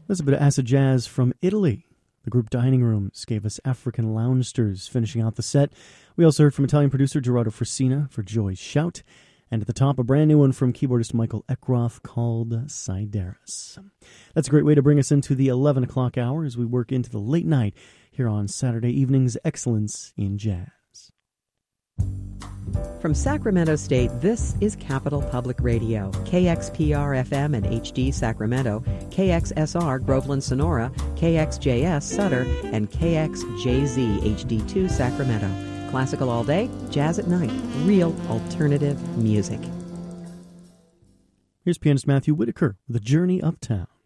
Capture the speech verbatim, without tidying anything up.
That's a bit of acid jazz from Italy. The group Dining Rooms gave us African Loungsters, finishing out the set. We also heard from Italian producer Gerardo Frasina for Joy's Shout. And at the top, a brand new one from keyboardist Michael Eckroth called Sideris. That's a great way to bring us into the eleven o'clock hour as we work into the late night here on Saturday evening's Excellence in Jazz. From Sacramento State, this is Capital Public Radio, K X P R F M and H D Sacramento, K X S R Groveland Sonora, K X J S Sutter, and K X J Z H D two Sacramento. Classical all day, jazz at night, real alternative music. Here's pianist Matthew Whitaker with A Journey Uptown.